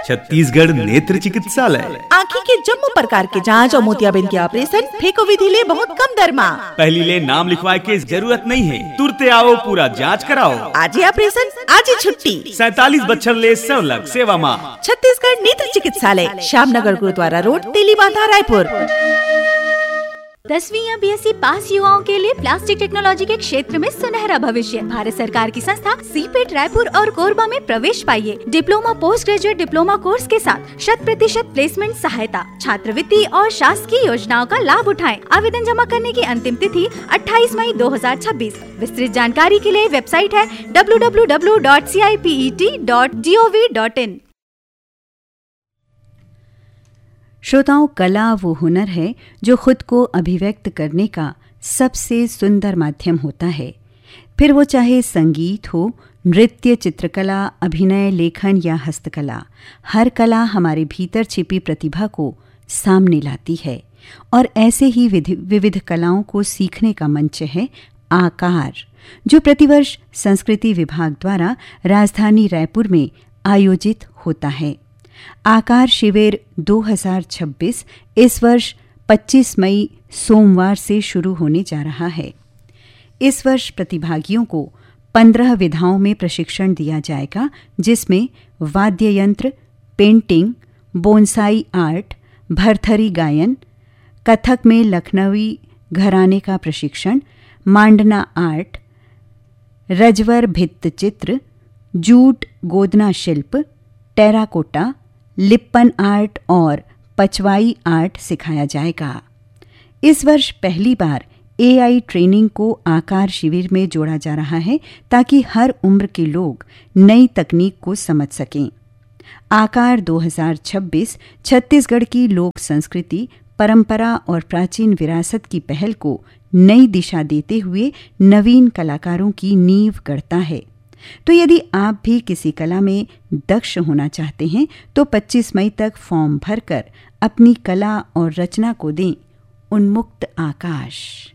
छत्तीसगढ़ नेत्र चिकित्सालय। आँखी के जम्मू प्रकार के जांच और मोतियाबिंद के ऑपरेशन फेको विधि ले बहुत कम दर में। पहली ले नाम लिखवाए के जरूरत नहीं है, तुरते आओ पूरा जांच कराओ। आज ही ऑपरेशन, आज ही छुट्टी। 47 बच्चर ले 100 लाख सेवा माँ। छत्तीसगढ़ नेत्र चिकित्सालय, श्यामनगर गुरुद्वारा रोड, तेलीबांधा, रायपुर। 10वीं या BSc पास युवाओं के लिए प्लास्टिक टेक्नोलॉजी के क्षेत्र में सुनहरा भविष्य। भारत सरकार की संस्था सीपेट रायपुर और कोरबा में प्रवेश पाइए। Diploma, post graduate diploma course के साथ 100% प्लेसमेंट सहायता, छात्रवृत्ति और शासकीय योजनाओं का लाभ उठाएं। आवेदन जमा करने की अंतिम तिथि 28 मई 2026। विस्तृत जानकारी के लिए वेबसाइट है www.cipet.gov.in। श्रोताओं, कला वो हुनर है जो खुद को अभिव्यक्त करने का सबसे सुंदर माध्यम होता है। फिर वो चाहे संगीत हो, नृत्य, चित्रकला, अभिनय, लेखन या हस्तकला। हर कला हमारे भीतर छिपी प्रतिभा को सामने लाती है और ऐसे ही विविध कलाओं को सीखने का मंच है आकार, जो प्रतिवर्ष संस्कृति विभाग द्वारा राजधानी रायपुर में आयोजित होता है। आकार शिविर 2026 इस वर्ष 25 मई सोमवार से शुरू होने जा रहा है। इस वर्ष प्रतिभागियों को 15 विधाओं में प्रशिक्षण दिया जाएगा, जिसमें वाद्य यंत्र, पेंटिंग, बोनसाई आर्ट, भरथरी गायन, कथक में लखनवी घराने का प्रशिक्षण, मांडना आर्ट, रजवर भित्त चित्र, जूट गोदना शिल्प, टेराकोटा, लिप्पन आर्ट और पचवाई आर्ट सिखाया जाएगा। इस वर्ष पहली बार AI ट्रेनिंग को आकार शिविर में जोड़ा जा रहा है ताकि हर उम्र के लोग नई तकनीक को समझ सकें। आकार 2026 छत्तीसगढ़ की लोक संस्कृति, परंपरा और प्राचीन विरासत की पहल को नई दिशा देते हुए नवीन कलाकारों की नींव गढ़ता है। तो यदि आप भी किसी कला में दक्ष होना चाहते हैं तो 25 मई तक फॉर्म भरकर अपनी कला और रचना को दें उन्मुक्त आकाश।